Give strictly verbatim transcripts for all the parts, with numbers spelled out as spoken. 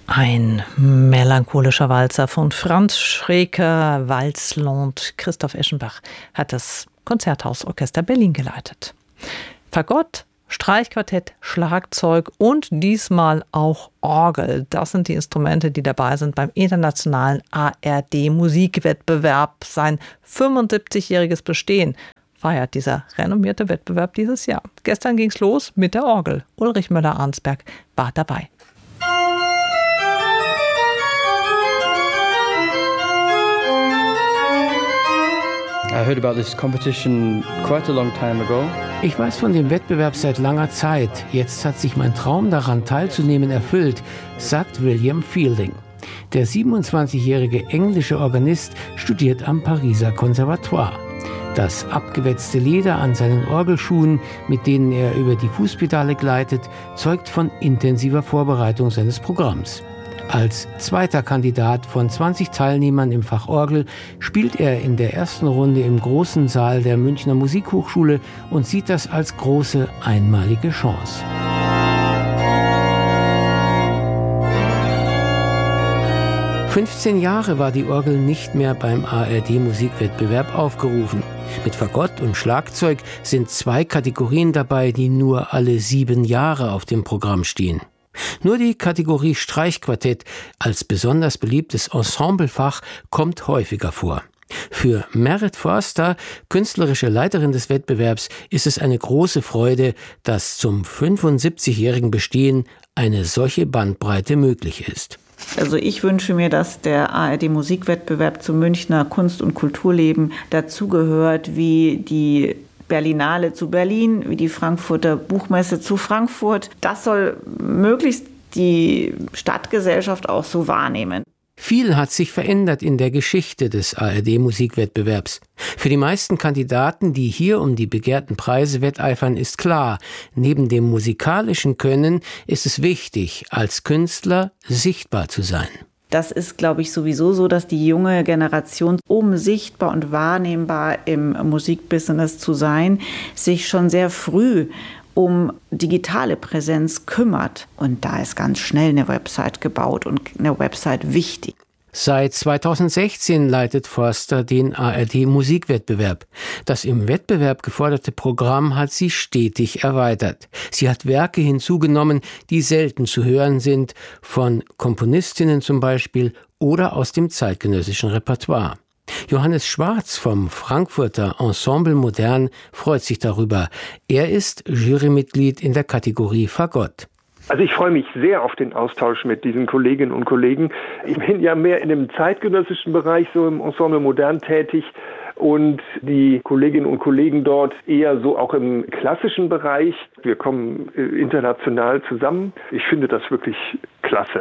Ein melancholischer Walzer von Franz Schreker, Walzland. Christoph Eschenbach hat das Konzerthausorchester Berlin geleitet. Fagott, Streichquartett, Schlagzeug und diesmal auch Orgel. Das sind die Instrumente, die dabei sind beim internationalen A R D-Musikwettbewerb. Sein fünfundsiebzigjähriges Bestehen feiert dieser renommierte Wettbewerb dieses Jahr. Gestern ging's los mit der Orgel. Ulrich Müller-Arnsberg war dabei. I heard about this competition quite a long time ago. Ich weiß von dem Wettbewerb seit langer Zeit. Jetzt hat sich mein Traum daran teilzunehmen erfüllt, sagt William Fielding. Der siebenundzwanzigjährige englische Organist studiert am Pariser Conservatoire. Das abgewetzte Leder an seinen Orgelschuhen, mit denen er über die Fußpedale gleitet, zeugt von intensiver Vorbereitung seines Programms. Als zweiter Kandidat von zwanzig Teilnehmern im Fach Orgel spielt er in der ersten Runde im großen Saal der Münchner Musikhochschule und sieht das als große, einmalige Chance. fünfzehn Jahre war die Orgel nicht mehr beim A R D-Musikwettbewerb aufgerufen. Mit Fagott und Schlagzeug sind zwei Kategorien dabei, die nur alle sieben Jahre auf dem Programm stehen. Nur die Kategorie Streichquartett als besonders beliebtes Ensemblefach kommt häufiger vor. Für Merit Forster, künstlerische Leiterin des Wettbewerbs, ist es eine große Freude, dass zum fünfundsiebzigjährigen Bestehen eine solche Bandbreite möglich ist. Also ich wünsche mir, dass der A R D-Musikwettbewerb zum Münchner Kunst- und Kulturleben dazugehört, wie die Berlinale zu Berlin, wie die Frankfurter Buchmesse zu Frankfurt. Das soll möglichst die Stadtgesellschaft auch so wahrnehmen. Viel hat sich verändert in der Geschichte des A R D-Musikwettbewerbs. Für die meisten Kandidaten, die hier um die begehrten Preise wetteifern, ist klar, neben dem musikalischen Können ist es wichtig, als Künstler sichtbar zu sein. Das ist, glaube ich, sowieso so, dass die junge Generation, um sichtbar und wahrnehmbar im Musikbusiness zu sein, sich schon sehr früh um digitale Präsenz kümmert. Und da ist ganz schnell eine Website gebaut und eine Website wichtig. Seit zweitausendsechzehn leitet Forster den A R D-Musikwettbewerb. Das im Wettbewerb geforderte Programm hat sie stetig erweitert. Sie hat Werke hinzugenommen, die selten zu hören sind, von Komponistinnen zum Beispiel oder aus dem zeitgenössischen Repertoire. Johannes Schwarz vom Frankfurter Ensemble Modern freut sich darüber. Er ist Jurymitglied in der Kategorie Fagott. Also ich freue mich sehr auf den Austausch mit diesen Kolleginnen und Kollegen. Ich bin ja mehr in dem zeitgenössischen Bereich, so im Ensemble Modern tätig, und die Kolleginnen und Kollegen dort eher so auch im klassischen Bereich. Wir kommen international zusammen. Ich finde das wirklich klasse.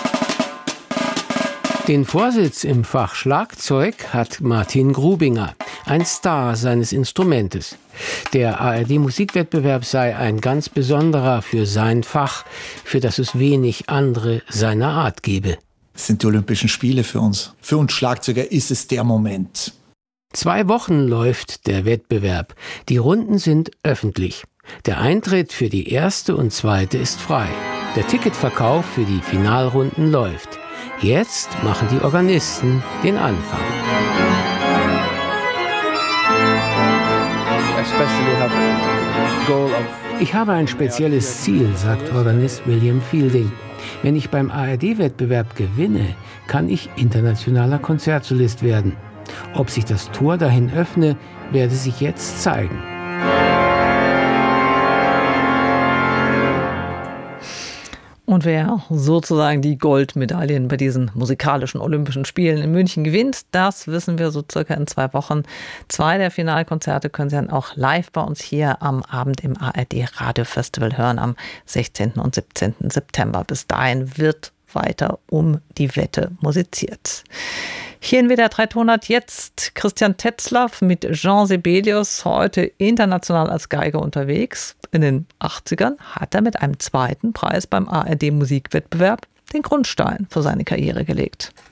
Den Vorsitz im Fach Schlagzeug hat Martin Grubinger, ein Star seines Instrumentes. Der A R D-Musikwettbewerb sei ein ganz besonderer für sein Fach, für das es wenig andere seiner Art gebe. Es sind die Olympischen Spiele für uns. Für uns Schlagzeuger ist es der Moment. Zwei Wochen läuft der Wettbewerb. Die Runden sind öffentlich. Der Eintritt für die erste und zweite ist frei. Der Ticketverkauf für die Finalrunden läuft. Jetzt machen die Organisten den Anfang. Ich habe ein spezielles Ziel, sagt Organist William Fielding. Wenn ich beim A R D-Wettbewerb gewinne, kann ich internationaler Konzertsolist werden. Ob sich das Tor dahin öffne, werde sich jetzt zeigen. Und wer sozusagen die Goldmedaillen bei diesen musikalischen Olympischen Spielen in München gewinnt, das wissen wir so circa in zwei Wochen. Zwei der Finalkonzerte können Sie dann auch live bei uns hier am Abend im A R D-Radio-Festival hören am sechzehnten und siebzehnten September. Bis dahin wird weiter um die Wette musiziert. Hier in W D R drei hundert jetzt Christian Tetzlaff mit Jean Sibelius, heute international als Geiger unterwegs. In den achtzigern hat er mit einem zweiten Preis beim A R D-Musikwettbewerb den Grundstein für seine Karriere gelegt.